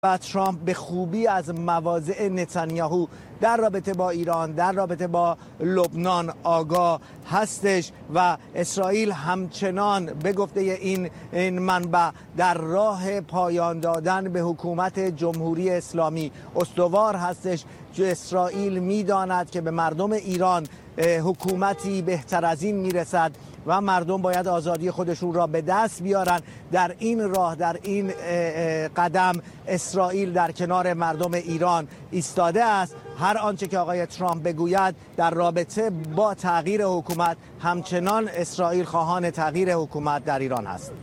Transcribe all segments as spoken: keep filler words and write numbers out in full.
و ترامپ به خوبی از مواضع نتانیاهو در رابطه با ایران، در رابطه با لبنان آگاه هستش و اسرائیل همچنان به گفته این این منبع در راه پایان دادن به حکومت جمهوری اسلامی استوار هستش. اسرائیل میداند که به مردم ایران حکومتی بهتر از این میرسد و مردم باید آزادی خودشون را به دست بیارن. در این راه، در این قدم اسرائیل در کنار مردم ایران ایستاده است. هر آنچه که آقای ترامپ بگوید در رابطه با تغییر حکومت، همچنان اسرائیل خواهان تغییر حکومت در ایران است.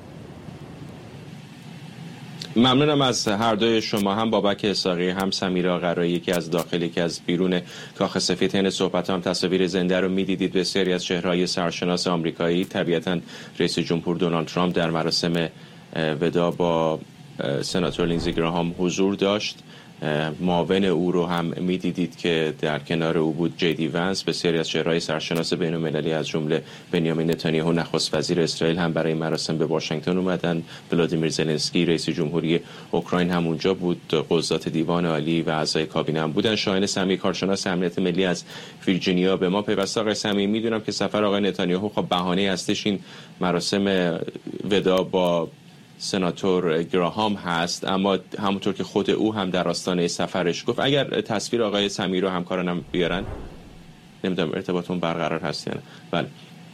ممنونم از هر دوی شما، هم بابک اسحاقی هم سمیرا قرایی که از داخلی که از بیرون کاخ سفید. این صحبت هم تصاویر زنده رو میدیدید. بسیاری از چهره‌های سرشناس آمریکایی، طبیعتاً رئیس جمهور دونالد ترامپ در مراسم وداع با سناتور لینزی گراهام حضور داشت. معاون او رو هم میدیدید که در کنار او بود جی دی ونس. بسیاری از چهره‌های سرشناس بین‌المللی از جمله بنیامین نتانیاهو نخست وزیر اسرائیل هم برای مراسم به واشنگتن اومدن. ولادیمیر زلنسکی رئیس جمهوری اوکراین هم اونجا بود. قضات دیوان عالی و اعضای کابینه هم بودن. شاهین سمی، کارشناس امنیت ملی از ویرجینیا به ما پیوسته. آقای سمی، میدونم که سفر آقای نتانیاهو خب بهانه هستش این مراسم وداع با سناتور گراهام هست، اما همونطور که خود او هم در آستانه سفرش گفت، اگر تصویر آقای سمی رو همکارانم بیارن، نمیدونم ارتباطون برقرار هست یا نه. بله،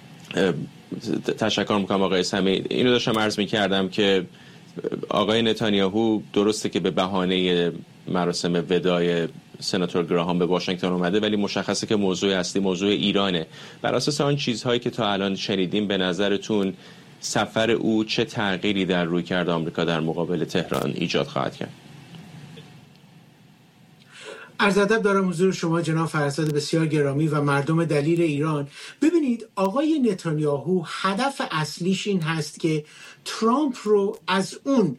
تشکر میکنم آقای سمی. اینو داشتم عرض میکردم که آقای نتانیاهو درسته که به بهانه مراسم وداع سناتور گراهام به واشنگتن اومده، ولی مشخصه که موضوع اصلی موضوع ایرانه. بر اساس آن چیزهایی که تا الان شنیدیم، به نظرتون سفر او چه تغییری در رویکرد آمریکا در مقابل تهران ایجاد خواهد کرد؟ عرض ادب دارم حضور شما جناب فرزاد بسیار گرامی و مردم دلیر ایران. ببینید، آقای نتانیاهو هدف اصلیش این هست که ترامپ رو از اون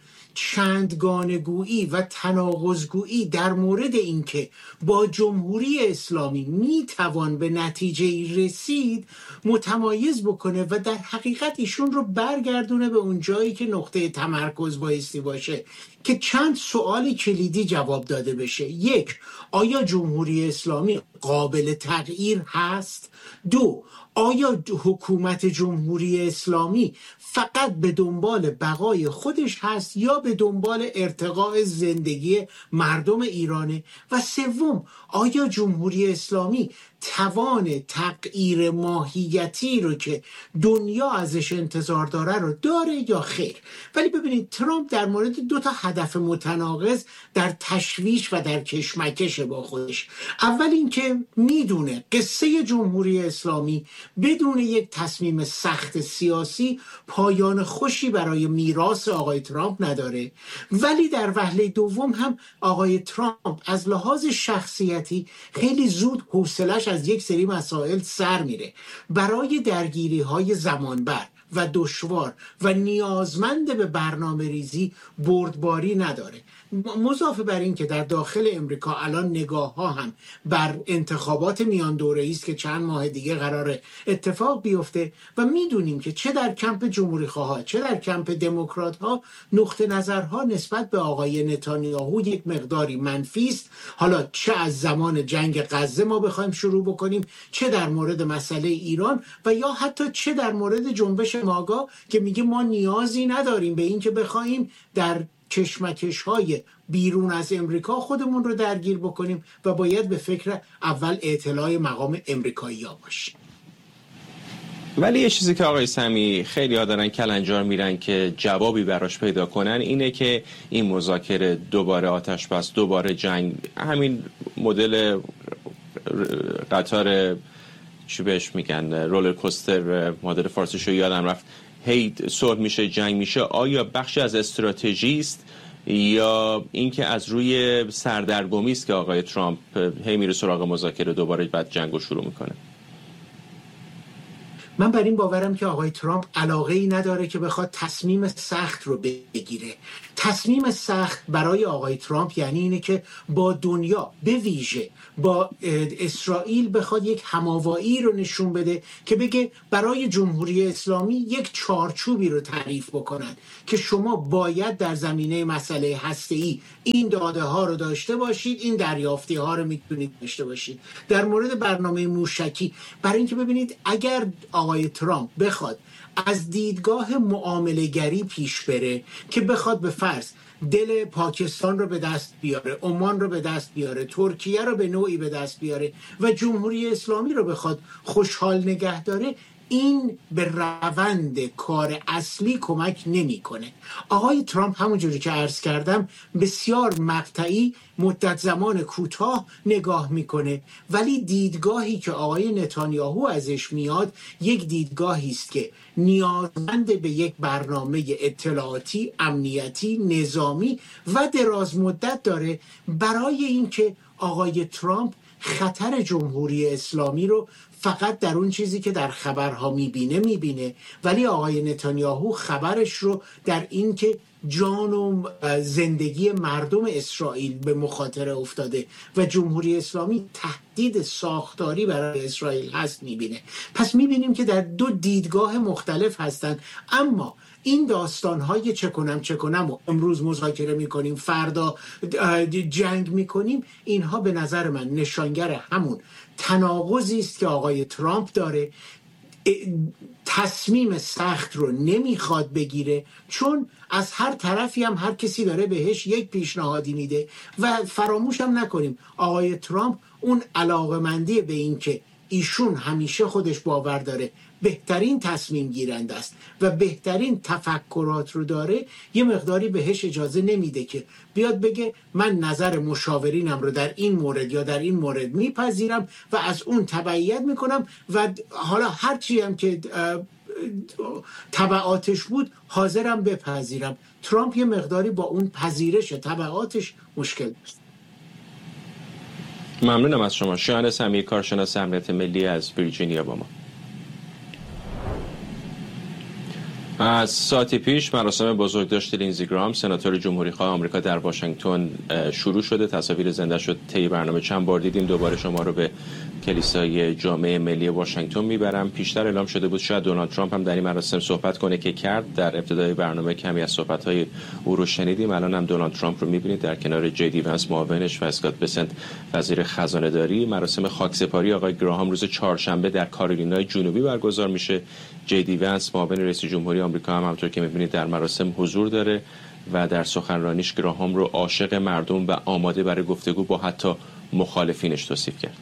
چندگانه‌گویی و تناقض‌گویی در مورد اینکه با جمهوری اسلامی میتوان به نتیجه رسید متمایز بکنه و در حقیقت ایشون رو برگردونه به اون جایی که نقطه تمرکز بایستی باشه که چند سوال کلیدی جواب داده بشه. یک، آیا جمهوری اسلامی قابل تغییر هست؟ دو، آیا حکومت جمهوری اسلامی فقط به دنبال بقای خودش هست یا به دنبال ارتقاء زندگی مردم ایرانه؟ و سوم، آیا جمهوری اسلامی توان تغییر ماهیتی رو که دنیا ازش انتظار داره رو داره یا خیر؟ ولی ببینید، ترامپ در مورد دو تا هدف متناقض در تشویش و در کشمکش با خودش. اول اینکه میدونه قصه جمهوری اسلامی بدون یک تصمیم سخت سیاسی پایان خوشی برای میراث آقای ترامپ نداره، ولی در وهله دوم هم آقای ترامپ از لحاظ شخصیتی خیلی زود حوصله‌اش از یک سری مسائل سر میره. برای درگیری های زمانبر و دشوار و نیازمند به برنامه ریزی بردباری نداره. مضافه بر این که در داخل امریکا الان نگاه ها هم بر انتخابات میان دوره‌ای است که چند ماه دیگه قراره اتفاق بیفته و میدونیم که چه در کمپ جمهوری خواها چه در کمپ دموکرات ها نقطه نظرها نسبت به آقای نتانیاهو یک مقداری منفی است. حالا چه از زمان جنگ غزه ما بخوایم شروع بکنیم، چه در مورد مسئله ایران و یا حتی چه در مورد جنبش ماگا که میگه ما نیازی نداریم به این که بخوایم در کشمکش های بیرون از امریکا خودمون رو درگیر بکنیم و باید به فکر اول اطلاع مقام امریکایی ها باشیم. ولی یه چیزی که آقای سمی خیلی ها دارن کلنجار میرن که جوابی براش پیدا کنن اینه که این مذاکره دوباره آتش بس، دوباره جنگ، همین مدل قطار چی بهش میگن رولر کوستر، مدل فارسیشو یادم رفت، هی صلح میشه جنگ میشه. آیا بخشی از استراتژی است یا اینکه از روی سردرگمی است که آقای ترامپ هی میره سراغ مذاکره دوباره بعد جنگو شروع میکنه؟ من بر این باورم که آقای ترامپ علاقه ای نداره که بخواد تصمیم سخت رو بگیره. تصمیم سخت برای آقای ترامپ یعنی اینه که با دنیا به ویژه با اسرائیل بخواد یک هماوایی رو نشون بده که بگه برای جمهوری اسلامی یک چارچوبی رو تعریف بکنن که شما باید در زمینه مسئله هسته‌ای این داده ها رو داشته باشید، این دریافتی ها رو میتونید داشته باشید. در مورد برنامه موشکی، برای اینکه ببینید اگر آقای ترامپ بخواد از دیدگاه معامله گری پیش بره که بخواد به فرض دل پاکستان رو به دست بیاره، عمان رو به دست بیاره، ترکیه رو به نوعی به دست بیاره و جمهوری اسلامی رو بخواد خوشحال نگه داره، این به روند کار اصلی کمک نمیکنه. آقای ترامپ همونجوری که عرض کردم بسیار مقطعی مدت زمان کوتاه نگاه میکنه، ولی دیدگاهی که آقای نتانیاهو ازش میاد یک دیدگاهی است که نیازمند به یک برنامه اطلاعاتی، امنیتی، نظامی و دراز مدت داره برای اینکه آقای ترامپ خطر جمهوری اسلامی رو فقط در اون چیزی که در خبرها میبینه میبینه، ولی آقای نتانیاهو خبرش رو در این که جان و زندگی مردم اسرائیل به مخاطره افتاده و جمهوری اسلامی تهدید ساختاری برای اسرائیل هست میبینه. پس میبینیم که در دو دیدگاه مختلف هستند، اما این داستان‌های چه کنم چه کنم و امروز مذاکره میکنیم فردا جنگ میکنیم، اینها به نظر من نشانگر همون تناقضی است که آقای ترامپ داره. تصمیم سخت رو نمیخواد بگیره چون از هر طرفی هم هر کسی داره بهش یک پیشنهادی میده و فراموش هم نکنیم آقای ترامپ اون علاقمندی به این که ایشون همیشه خودش باور داره بهترین تصمیم گیرنده است و بهترین تفکرات رو داره، یه مقداری بهش اجازه نمیده که بیاد بگه من نظر مشاورینم رو در این مورد یا در این مورد میپذیرم و از اون تبعیت میکنم و حالا هرچی هم که تبعاتش بود حاضرم بپذیرم. ترامپ یه مقداری با اون پذیرش تبعاتش مشکل داشت. ممنونم از شما. شایان سمیر، کارشناس امنیت ملی از ویرجینیا با ما. از ساعتی پیش مراسم بزرگداشت لینزی گرام سناتور جمهوریخواه آمریکا در واشنگتن شروع شده. تصاویر زنده شد طی برنامه چند بار دیدیم. دوباره شما رو به کلیسای جامع ملی واشنگتن میبرم. پیشتر اعلام شده بود شاید دونالد ترامپ هم در این مراسم صحبت کنه که کرد. در ابتدای برنامه کمی از صحبت‌های او رو شنیدیم. الان هم دونالد ترامپ رو میبینید در کنار جی دی ونس معاونش و اسکات بسنت وزیر خزانه‌داری. مراسم خاکسپاری آقای گراهام روز چهارشنبه در کارولینای جنوبی برگزار میشه. جی دی ونس معاون رئیس جمهوری آمریکا هم همونطور که میبینید در مراسم حضور داره و در سخنرانیش گراهام رو عاشق مردم و آماده برای گفتگو با حتی مخالفینش توصیف کرد.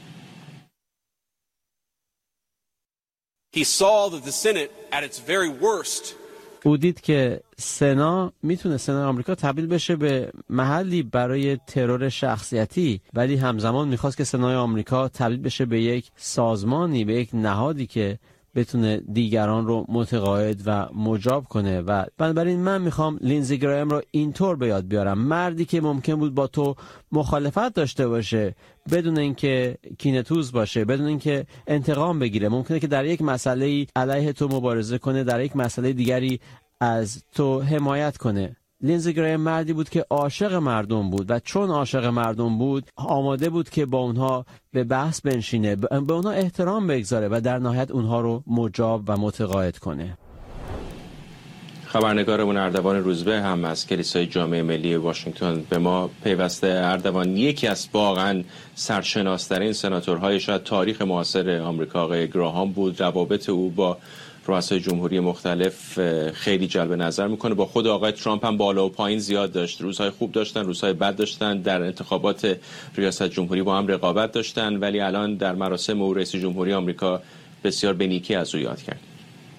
He saw that the Senate at its very worst. او دید که سنا میتونه سنای آمریکا تبدیل بشه به محلی برای ترور شخصیتی، ولی همزمان میخواست که سنای آمریکا تبدیل بشه به یک سازمانی، به یک نهادی که بتونه دیگران رو متقاعد و مجاب کنه. و بنابراین من میخوام لینزی گراهام رو اینطور به یاد بیارم: مردی که ممکن بود با تو مخالفت داشته باشه بدون اینکه کینه‌توز باشه، بدون اینکه انتقام بگیره، ممکنه که در یک مسئله علیه تو مبارزه کنه، در یک مسئله دیگری از تو حمایت کنه. لینزی گراهام مردی بود که عاشق مردم بود و چون عاشق مردم بود آماده بود که با اونها به بحث بنشینه، به اونها احترام بگذاره و در نهایت اونها رو مجاب و متقاعد کنه. خبرنگارمون اردوان روزبه هم از کلیسای جامع ملی واشنگتن به ما پیوسته. اردوان، یکی از واقعا سرشناس‌ترین سناتورهای شاید تاریخ معاصر آمریکا آقای گراهام بود. روابط او با رؤسای جمهوری مختلف خیلی جلب نظر میکنه. با خود آقای ترامپ هم بالا و پایین زیاد داشت. روزهای خوب داشتن، روزهای بد داشتن. در انتخابات ریاست جمهوری با هم رقابت داشتن، ولی الان در مراسم او رئیس جمهوری آمریکا بسیار به نیکی از او یاد کرد.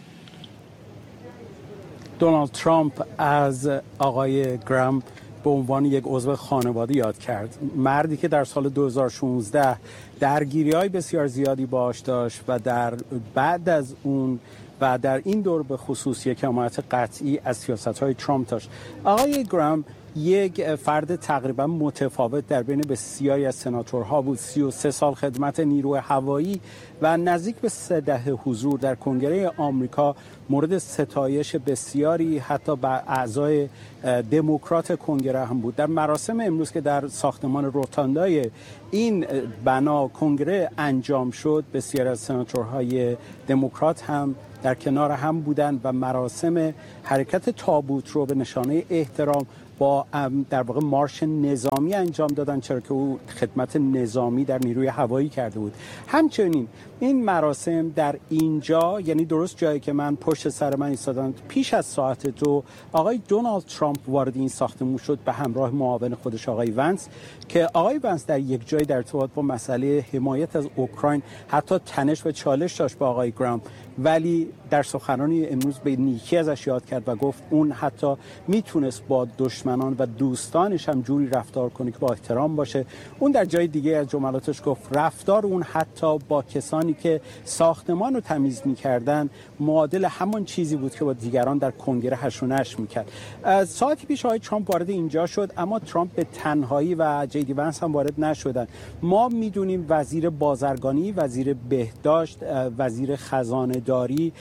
دونالد ترامپ از آقای گرام به عنوان یک عضو خانواده یاد کرد. مردی که در سال دو هزار و شانزده درگیری‌های بسیار زیادی باش داشت و در بعد از اون و در این دور به خصوص یک حمایت قطعی از سیاست‌های ترامپ داشت. آقای گرام یک فرد تقریبا متفاوت در بین بسیاری از سناتورها بود. سی و سه سال خدمت نیروی هوایی و نزدیک به سه دهه حضور در کنگره آمریکا مورد ستایش بسیاری حتی به اعضای دموکرات کنگره هم بود. در مراسم امروز که در ساختمان روتاندای این بنا کنگره انجام شد، بسیاری از سناتورهای دموکرات هم در کنار هم بودند و مراسم حرکت تابوت رو به نشانه احترام با در واقع مارش نظامی انجام دادن، چرا که او خدمت نظامی در نیروی هوایی کرده بود. همچنین این مراسم در اینجا، یعنی درست جایی که من پشت سر من ایستادم، پیش از ساعت دو آقای دونالد ترامپ وارد این ساختمان شد به همراه معاون خودش آقای ونس، که آقای ونس در یک جای در ارتباط با مسئله حمایت از اوکراین حتی تنش و چالش داشت با آقای گرام، ولی در سخنرانی امروز به نیکی ازش یاد کرد و گفت اون حتی میتونست با دشمنان و دوستانش هم جوری رفتار کنه که با احترام باشه. اون در جای دیگه از جملاتش گفت رفتار اون حتی با کسانی که ساختمان رو تمیز میکردن معادل همان چیزی بود که با دیگران در کنگره هش و نش میکرد. ساعتی پیش آقای ترامپ وارد اینجا شد، اما ترامپ به تنهایی و جیدی ونس هم وارد نشدن. ما میدونیم وزیر بازرگانی، وزیر بهداشت، وزیر خزانه داری،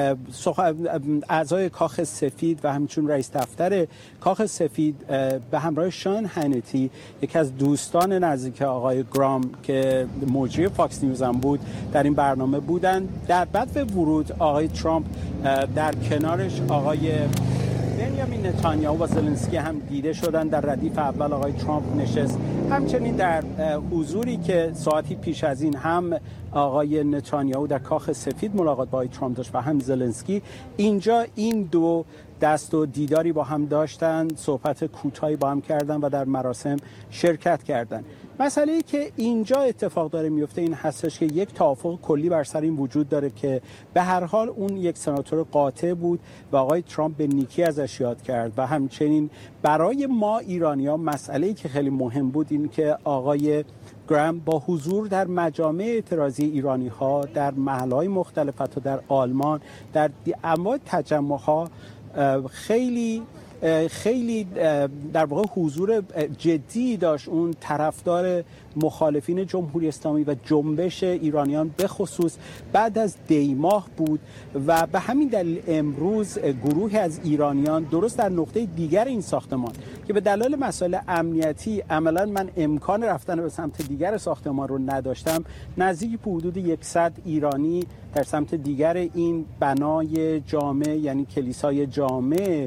اعضای کاخ سفید و همچنین رئیس دفتر کاخ سفید به همراه شان هنتی، یکی از دوستان نزدیک آقای گرام که مجری فاکس نیوز هم بود، در این برنامه بودند. در بعد به ورود آقای ترامپ در کنارش آقای بنیامین نتانیاهو و زلنسکی هم دیده شدن. در ردیف اول آقای ترامپ نشست. همچنین در حضوری که ساعتی پیش از این هم آقای نتانیاهو در کاخ سفید ملاقات با آقای ترامپ داشت و هم زلنسکی، اینجا این دو دست و دیداری با هم داشتن، صحبت کوتاهی با هم کردن و در مراسم شرکت کردن. مسئله‌ای که اینجا اتفاق داره میفته این هستش که یک توافق کلی بر سر این وجود داره که به هر حال اون یک سناتور قاطع بود و آقای ترامپ به نیکی ازش یاد کرد و همچنین برای ما ایرانی‌ها مسئله‌ای که خیلی مهم بود این که آقای گرام با حضور در مجامع اعتراضی ایرانی‌ها در محل‌های مختلف، حتی در آلمان، در انواع تجمع‌ها خیلی خیلی در واقع حضور جدی داشت. اون طرفدار مخالفین جمهوری اسلامی و جنبش ایرانیان به خصوص بعد از دیماه بود و به همین دلیل امروز گروهی از ایرانیان درست در نقطه دیگر این ساختمان که به دلایل مسائل امنیتی عملا من امکان رفتن به سمت دیگر ساختمان رو نداشتم، نزدیک به حدود صد ایرانی در سمت دیگر این بنای جامع، یعنی کلیسای جامع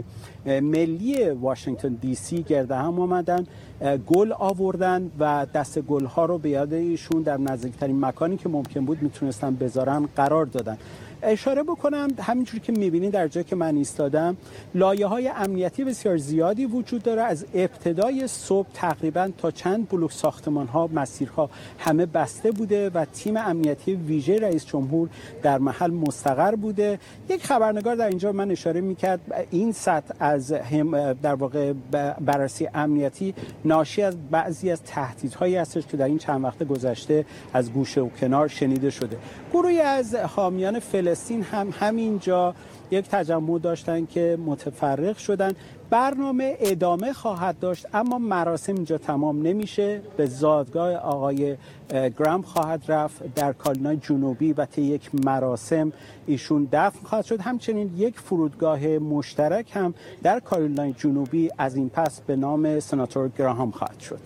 ملی واشنگتن دی سی گرد هم آمدن، گل آوردن و دست گل‌ها رو به یاد ایشون در نزدیکترین مکانی که ممکن بود میتونستن بذارن قرار دادن. اشاره بکنم همینجوری که میبینید در جایی که من ایستادم لایه‌های امنیتی بسیار زیادی وجود داره. از ابتدای صبح تقریبا تا چند بلوک ساختمان‌ها، مسیرها همه بسته بوده و تیم امنیتی ویژه رئیس جمهور در محل مستقر بوده. یک خبرنگار در اینجا من اشاره میکرد این سطح از هم در واقع بررسی امنیتی ناشی از بعضی از تهدیدهایی هستش که در این چند وقت گذشته از گوشه و کنار شنیده شده. گروهی از حامیان فلسطین هم همینجا یک تجمع داشتن که متفرق شدن. برنامه ادامه خواهد داشت اما مراسم اینجا تمام نمیشه. به زادگاه آقای گرام خواهد رفت در کارولینای جنوبی و طی یک مراسم ایشون دفن خواهد شد. همچنین یک فرودگاه مشترک هم در کارولینای جنوبی از این پس به نام سناتور گراهام خواهد شد.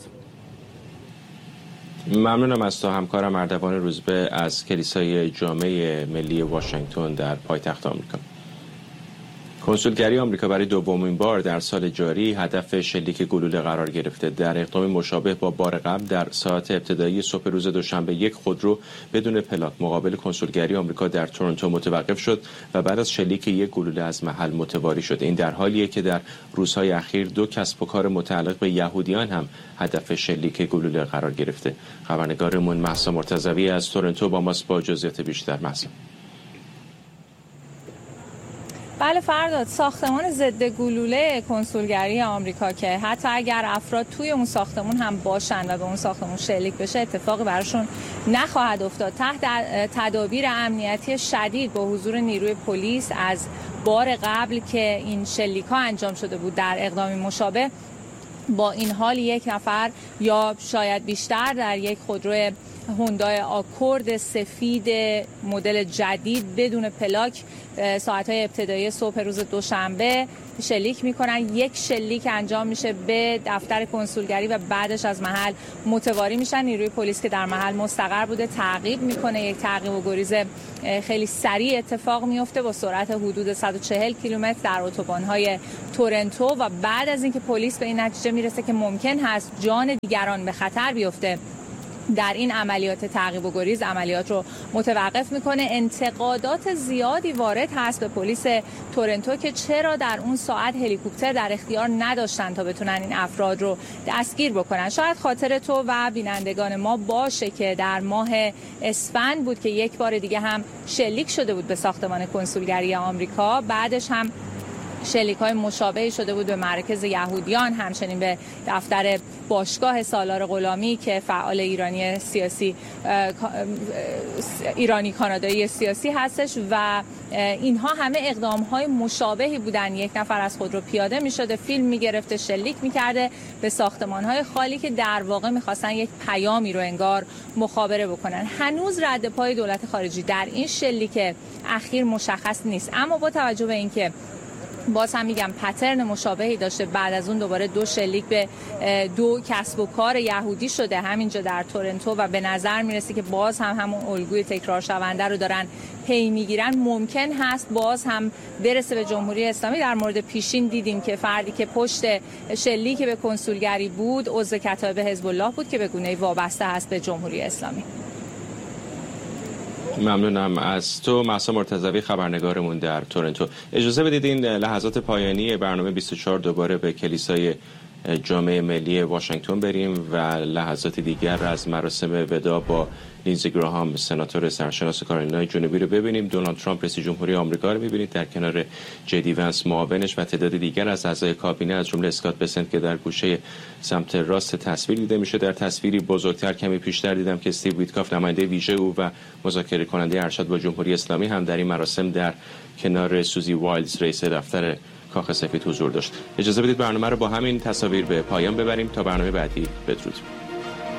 ممنونم از تو همکارم اردوان روزبه از کلیسای جامع ملی واشنگتن در پایتخت آمریکا. کنسولگری آمریکا برای دومین بار در سال جاری هدف شلیک گلوله قرار گرفته. در اقدام مشابه با بار قبل در ساعت ابتدایی صبح روز دوشنبه یک خودرو بدون پلاک مقابل کنسولگری آمریکا در تورنتو متوقف شد و بعد از شلیک یک گلوله از محل متواری شد. این در حالیه که در روزهای اخیر دو کسب و کار متعلق به یهودیان هم هدف شلیک گلوله قرار گرفته. خبرنگارمون مهسا مرتضوی از تورنتو با ماست با جزئیات بیشتر. مهسا. بله فرداد، ساختمان ضد گلوله کنسولگری آمریکا که حتی اگر افراد توی اون ساختمون هم باشن و به اون ساختمون شلیک بشه اتفاقی براشون نخواهد افتاد. تحت تدابیر امنیتی شدید با حضور نیروی پلیس از بار قبل که این شلیک‌ها انجام شده بود در اقدامی مشابه با این حال یک نفر یا شاید بیشتر در یک خودرو هوندای آکورد سفید مدل جدید بدون پلاک ساعت‌های ابتدایی صبح روز دوشنبه شلیک میکنن. یک شلیک انجام میشه به دفتر کنسولگری و بعدش از محل متواری میشن. نیروی پلیس که در محل مستقر بوده تعقیب میکنه. یک تعقیب و گریز خیلی سریع اتفاق میفته با سرعت حدود صد و چهل کیلومتر در اتوبان‌های تورنتو و بعد از اینکه پلیس به این نتیجه میرسه که ممکن هست جان دیگران به خطر بیفته در این عملیات تعقیب و گریز عملیات رو متوقف میکنه. انتقادات زیادی وارد هست به پلیس تورنتو که چرا در اون ساعت هلیکوپتر در اختیار نداشتن تا بتونن این افراد رو دستگیر بکنن. شاید خاطر تو و بینندگان ما باشه که در ماه اسفند بود که یک بار دیگه هم شلیک شده بود به ساختمان کنسولگری آمریکا. بعدش هم شلیک‌های مشابهی شده بود به مرکز یهودیان، همچنین به دفتر باشگاه سالار غلامی که فعال ایرانی سیاسی ایرانی کانادایی سیاسی هستش و اینها همه اقدام‌های مشابهی بودن. یک نفر از خود رو پیاده می‌شده، فیلم می‌گرفته، شلیک می‌کرده به ساختمان‌های خالی که در واقع می‌خواستن یک پیامی رو انگار مخابره بکنن. هنوز رد پای دولت خارجی در این شلیک اخیر مشخص نیست، اما با توجه به اینکه باز هم میگم پترن مشابهی داشته، بعد از اون دوباره دو شلیک به دو کسب و کار یهودی شده همینجا در تورنتو و به نظر میرسه که باز هم همون الگوی تکرار شونده رو دارن پی میگیرن. ممکن هست باز هم برسه به جمهوری اسلامی. در مورد پیشین دیدیم که فردی که پشت شلیک به کنسولگری بود عضو کتایب حزب الله بود که به گونه‌ای وابسته هست به جمهوری اسلامی. ممنونم از تو مهسا مرتضوی، خبرنگارمون در تورنتو. اجازه بدید این لحظات پایانی برنامه بیست و چهار دوباره به کلیسای جامعه ملی واشنگتن بریم و لحظات دیگر از مراسم وداع با لینزی گراهام سناتور سرشناس کارولینای جنوبی رو ببینیم. دونالد ترامپ رئیس جمهوری آمریکا رو می‌بینید در کنار جدی ونس معاونش و تعداد دیگر از اعضای کابینه از جمله اسکات بسنت که در گوشه سمت راست تصویر دیده میشه. در تصویری بزرگتر کمی پیشتر دیدم که استیو ویتکاف نماینده ویژه او و مذاکره کننده ارشد با جمهوری اسلامی هم در این مراسم در کنار سوزی وایلز رئیس دفتر کاخ سفید حضور داشت. اجازه بدید برنامه رو با همین تصاویر به پایان ببریم تا برنامه بعدی. بدرود.